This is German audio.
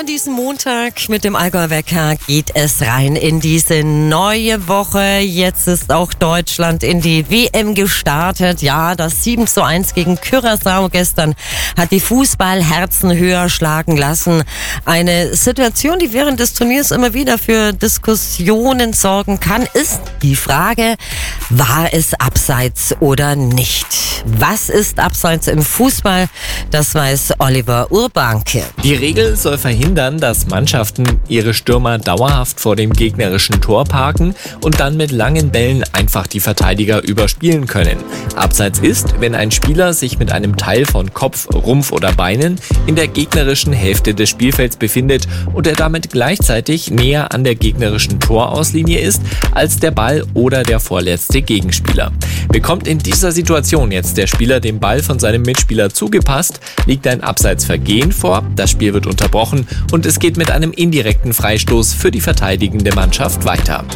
an diesem Montag mit dem Allgäuer Wecker geht es rein in diese neue Woche. Jetzt ist auch Deutschland in die WM gestartet. Ja, das 7:1 gegen Curaçao gestern hat die Fußballherzen höher schlagen lassen. Eine Situation, die während des Turniers immer wieder für Diskussionen sorgen kann, ist die Frage, war es abseits oder nicht? Was ist abseits im Fußball? Das weiß Oliver Urbanke. Die Regel soll verhindern, dass Mannschaften ihre Stürmer dauerhaft vor dem gegnerischen Tor parken und dann mit langen Bällen einfach die Verteidiger überspielen können. Abseits ist, wenn ein Spieler sich mit einem Teil von Kopf, Rumpf oder Beinen in der gegnerischen Hälfte des Spielfelds befindet und er damit gleichzeitig näher an der gegnerischen Torauslinie ist als der Ball oder der vorletzte Gegenspieler. Bekommt in dieser Situation jetzt der Spieler den Ball von seinem Mitspieler zugepasst, liegt ein Abseitsvergehen vor, das Spiel wird unterbrochen und es geht mit einem indirekten Freistoß für die verteidigende Mannschaft weiter.